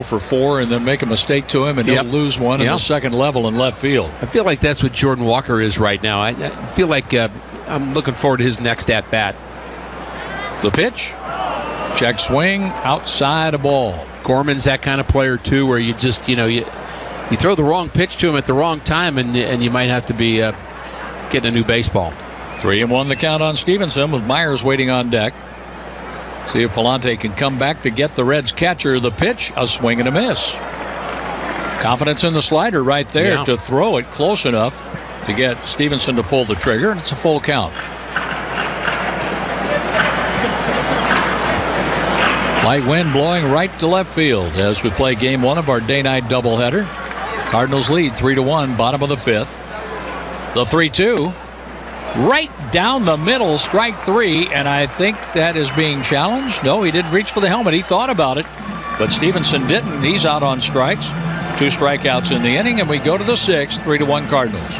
for 4 and then make a mistake to him, and he'll lose one in the second level in left field. I feel like that's what Jordan Walker is right now. I feel like I'm looking forward to his next at-bat. The pitch. Check swing. Outside a ball. Gorman's that kind of player, too, where you just, you throw the wrong pitch to him at the wrong time, and you might have to be getting a new baseball. 3-1 the count on Stevenson with Myers waiting on deck. See if Palante can come back to get the Reds catcher. The pitch, a swing and a miss. Confidence in the slider right there to throw it close enough to get Stevenson to pull the trigger, and it's a full count. Light wind blowing right to left field as we play game 1 of our day-night doubleheader. Cardinals lead 3-1, bottom of the 5th. The 3-2. Right down the middle, strike 3, and I think that is being challenged. No, he didn't reach for the helmet. He thought about it, but Stevenson didn't. He's out on strikes. 2 strikeouts in the inning, and we go to the 6th, 3-1 Cardinals.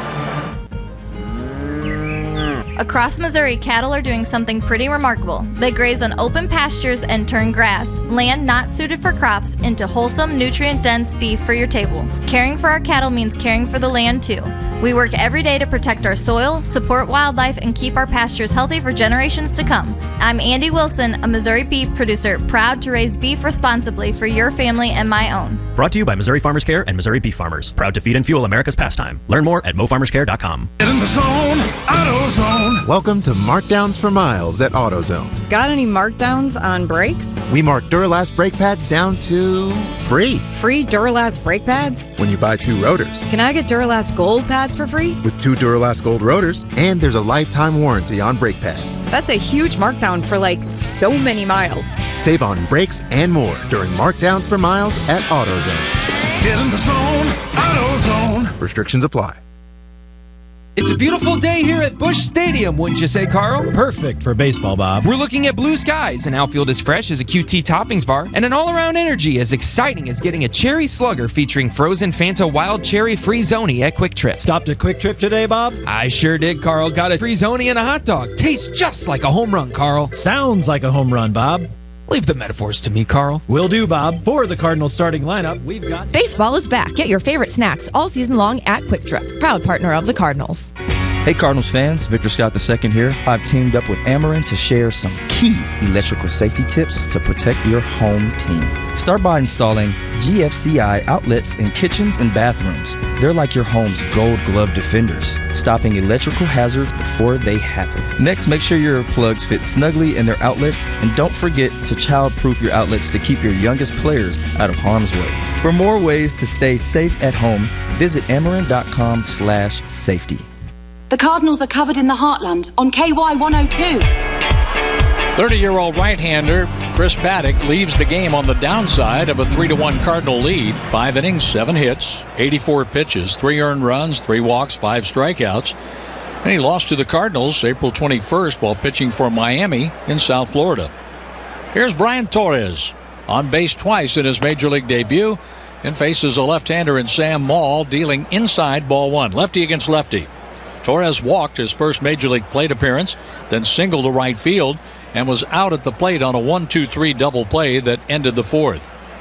Across Missouri, cattle are doing something pretty remarkable. They graze on open pastures and turn grass, land not suited for crops, into wholesome, nutrient-dense beef for your table. Caring for our cattle means caring for the land, too. We work every day to protect our soil, support wildlife, and keep our pastures healthy for generations to come. I'm Andy Wilson, a Missouri beef producer, proud to raise beef responsibly for your family and my own. Brought to you by Missouri Farmers Care and Missouri Beef Farmers. Proud to feed and fuel America's pastime. Learn more at mofarmerscare.com. Get in the zone, AutoZone. Welcome to Markdowns for Miles at AutoZone. Got any markdowns on brakes? We mark Duralast brake pads down to free. Free Duralast brake pads? When you buy 2 rotors. Can I get Duralast Gold pads for free? With 2 Duralast Gold rotors, and there's a lifetime warranty on brake pads. That's a huge markdown for so many miles. Save on brakes and more during Markdowns for Miles at AutoZone. Get in the zone, AutoZone. Restrictions apply. It's a beautiful day here at Busch Stadium, wouldn't you say, Carl? Perfect for baseball, Bob. We're looking at blue skies, an outfield as fresh as a QT toppings bar, and an all-around energy as exciting as getting a cherry slugger featuring frozen Fanta Wild Cherry Free-Zoni at Quick Trip. Stopped at Quick Trip today, Bob? I sure did, Carl. Got a Free-Zoni and a hot dog. Tastes just like a home run, Carl. Sounds like a home run, Bob. Leave the metaphors to me, Carl. Will do, Bob. For the Cardinals starting lineup, we've got... Baseball is back. Get your favorite snacks all season long at Quick Trip, proud partner of the Cardinals. Hey Cardinals fans, Victor Scott II here. I've teamed up with Ameren to share some key electrical safety tips to protect your home team. Start by installing GFCI outlets in kitchens and bathrooms. They're like your home's gold glove defenders, stopping electrical hazards before they happen. Next, make sure your plugs fit snugly in their outlets, and don't forget to child-proof your outlets to keep your youngest players out of harm's way. For more ways to stay safe at home, visit ameren.com/safety. The Cardinals are covered in the heartland on KY 102. 30-year-old right-hander Chris Paddock leaves the game on the downside of a 3-1 Cardinal lead. 5 innings, 7 hits, 84 pitches, 3 earned runs, 3 walks, 5 strikeouts. And he lost to the Cardinals April 21st while pitching for Miami in South Florida. Here's Brian Torres, on base twice in his Major League debut, and faces a left-hander in Sam Maul, dealing inside ball 1. Lefty against lefty. Torres walked his first Major League plate appearance, then singled to right field, and was out at the plate on a 1-2-3 double play that ended the 4th.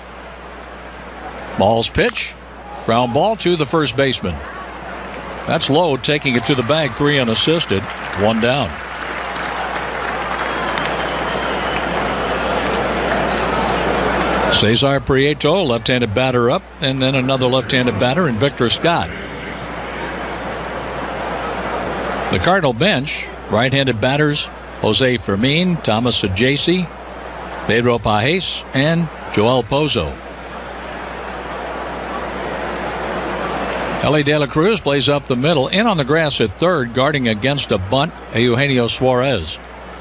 Maul's pitch, ground ball to the first baseman. That's Lowe taking it to the bag, 3 unassisted, 1 down. Cesar Prieto, left-handed batter up, and then another left-handed batter in Victor Scott. The Cardinal bench, right-handed batters Jose Fermin, Thomas Ajacey, Pedro Pajes, and Joel Pozo. Ellie De La Cruz plays up the middle, in on the grass at third, guarding against a bunt, Eugenio Suarez.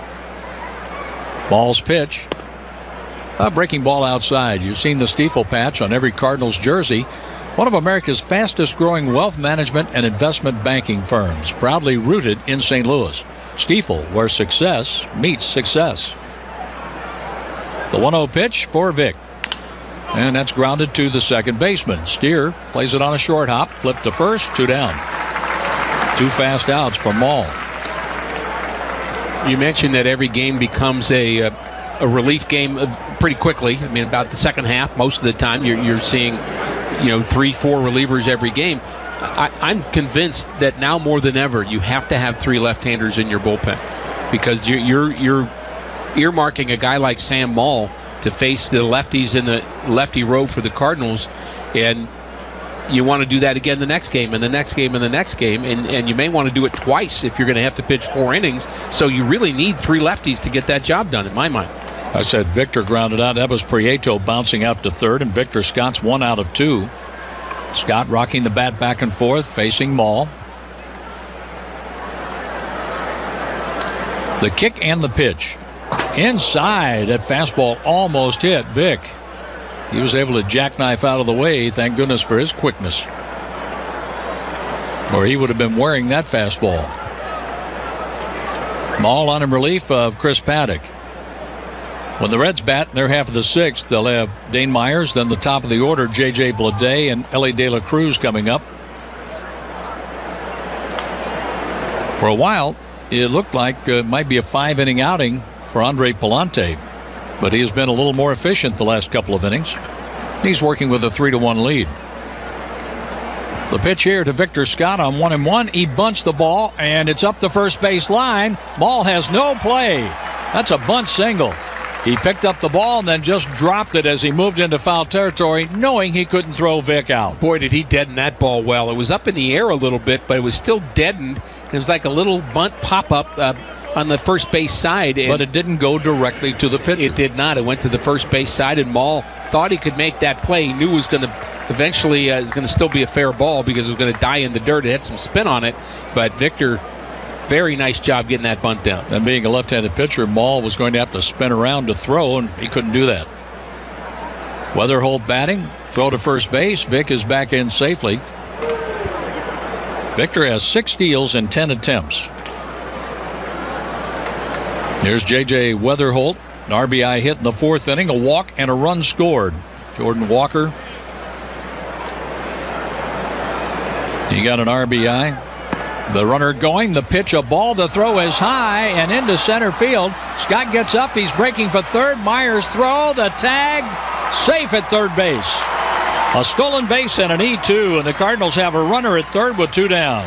Ball's pitch. A breaking ball outside. You've seen the Stiefel patch on every Cardinals jersey. One of America's fastest growing wealth management and investment banking firms, proudly rooted in St. Louis. Stiefel, where success meets success. The 1-0 pitch for Vic. And that's grounded to the second baseman. Steer plays it on a short hop, flip to first, 2 down. 2 fast outs for Maul. You mentioned that every game becomes a a relief game pretty quickly. I mean, about the second half, most of the time, you're seeing 3-4 relievers every game. I'm convinced that now more than ever, you have to have 3 left-handers in your bullpen, because you're earmarking a guy like Sam Maul to face the lefties in the lefty row for the Cardinals, and you want to do that again the next game and the next game and the next game, and you may want to do it twice if you're going to have to pitch 4 innings. So you really need 3 lefties to get that job done, in my mind. I said Victor grounded out. That was Prieto bouncing out to third, and Victor Scott's 1 out of 2. Scott rocking the bat back and forth, facing Maul. The kick and the pitch. Inside, that fastball almost hit Vic. He was able to jackknife out of the way, thank goodness for his quickness, or he would have been wearing that fastball. Maul on in relief of Chris Paddock. When the Reds bat in their half of the 6th, they'll have Dane Myers, then the top of the order, J.J. Bleday and Ellie De La Cruz coming up. For a while, it looked like it might be a 5-inning outing for Andre Pallante, but he has been a little more efficient the last couple of innings. He's working with a 3-1 lead. The pitch here to Victor Scott on 1-1. He bunts the ball, and it's up the first base line. Maul has no play. That's a bunt single. He picked up the ball and then just dropped it as he moved into foul territory, knowing he couldn't throw Vic out. Boy, did he deaden that ball well. It was up in the air a little bit, but it was still deadened. It was like a little bunt pop-up on the first base side. But it didn't go directly to the pitcher. It did not. It went to the first base side, and Maul thought he could make that play. He knew it was going to eventually still be a fair ball because it was going to die in the dirt. It had some spin on it, but Victor, very nice job getting that bunt down. And being a left-handed pitcher, Maul was going to have to spin around to throw, and he couldn't do that. Weatherholt batting, throw to first base. Vic is back in safely. Victor has 6 steals in 10 attempts. Here's J.J. Weatherholt, an RBI hit in the 4th inning, a walk and a run scored. Jordan Walker, he got an RBI. The runner going, the pitch, a ball, the throw is high and into center field. Scott gets up, he's breaking for third. Myers throw, the tag, safe at third base. A stolen base and an E2, and the Cardinals have a runner at third with 2 down.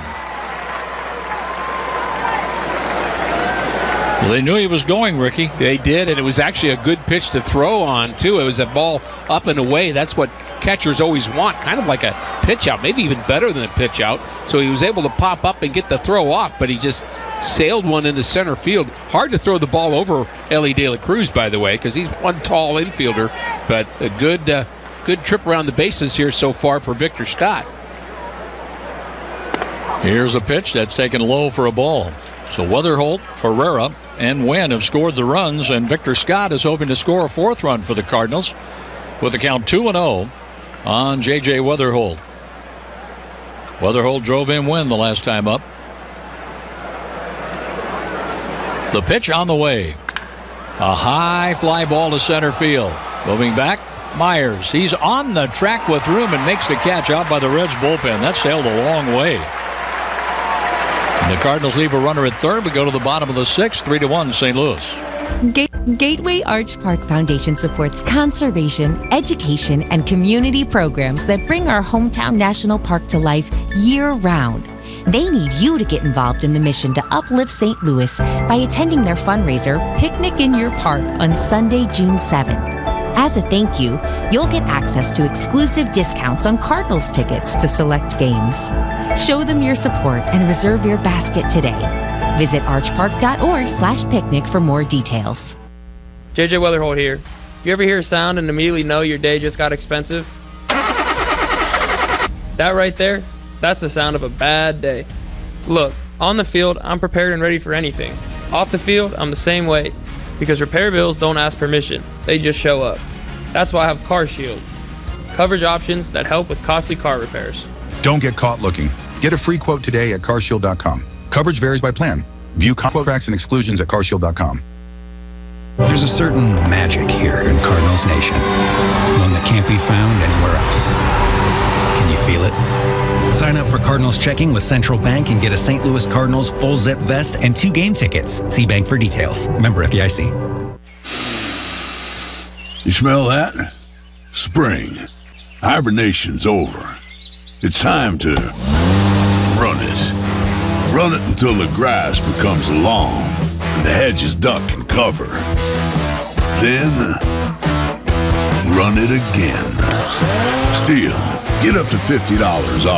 Well, they knew he was going, Ricky. They did, and it was actually a good pitch to throw on, too. It was a ball up and away. That's what catchers always want, kind of like a pitch out, maybe even better than a pitch out. So he was able to pop up and get the throw off, but he just sailed one into center field. Hard to throw the ball over Ellie De La Cruz, by the way, because he's one tall infielder, but a good trip around the bases here so far for Victor Scott. Here's a pitch that's taken low for a ball. So Weatherholt, Herrera, and Wynn have scored the runs, and Victor Scott is hoping to score a 4th run for the Cardinals with a count 2-0 on J.J. Weatherholt. Weatherholt drove in Wynn the last time up. The pitch on the way. A high fly ball to center field. Moving back, Myers. He's on the track with room and makes the catch out by the Reds bullpen. That sailed a long way. And the Cardinals leave a runner at third. We go to the bottom of the 6th, 3-1 St. Louis. Gateway Arch Park Foundation supports conservation, education, and community programs that bring our hometown national park to life year-round. They need you to get involved in the mission to uplift St. Louis by attending their fundraiser, Picnic in Your Park, on Sunday, June 7th. As a thank you, you'll get access to exclusive discounts on Cardinals tickets to select games. Show them your support and reserve your basket today. Visit archpark.org/picnic for more details. JJ Weatherholt here. You ever hear a sound and immediately know your day just got expensive? That right there, that's the sound of a bad day. Look, on the field, I'm prepared and ready for anything. Off the field, I'm the same way. Because repair bills don't ask permission, they just show up. That's why I have CarShield. Coverage options that help with costly car repairs. Don't get caught looking. Get a free quote today at carshield.com. Coverage varies by plan. View contracts and exclusions at carshield.com. There's a certain magic here in Cardinals Nation, one that can't be found anywhere else. Can you feel it? Sign up for Cardinals checking with Central Bank and get a St. Louis Cardinals full zip vest and 2 game tickets. See bank for details. Member FDIC. You smell that? Spring. Hibernation's over. It's time to run it. Run it until the grass becomes long and the hedges duck and cover. Then, run it again. Stihl, get up to $50 off.